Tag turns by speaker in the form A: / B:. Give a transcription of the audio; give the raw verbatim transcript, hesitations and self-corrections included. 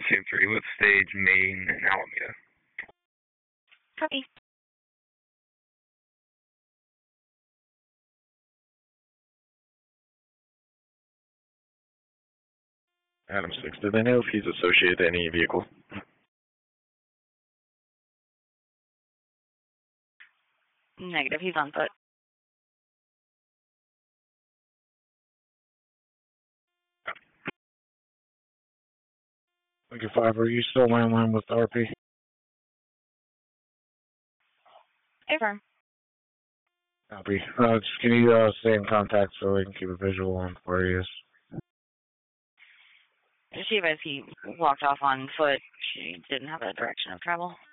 A: two three with stage Main and Alameda.
B: Copy.
C: Adam six, do they know if he's associated to any vehicle?
B: Negative, he's on foot.
D: Thank you, five. Are you still landline with R P?
B: Affirm.
D: Copy. Uh, just can you uh, stay in contact so we can keep a visual on where he is?
B: She advised he walked off on foot. She didn't have a direction of travel.